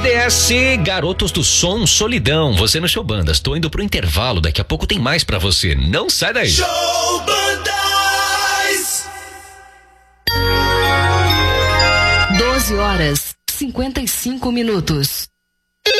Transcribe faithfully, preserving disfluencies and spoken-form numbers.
D S Garotos do Som Solidão, você no Show Bandas. Tô indo pro intervalo, daqui a pouco tem mais pra você. Não sai daí. Show Bandas. doze horas, cinquenta e cinco minutos.